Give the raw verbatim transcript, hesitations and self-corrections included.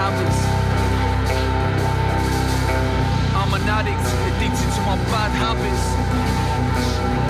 habits. I'm an addict, addicted to my bad habits.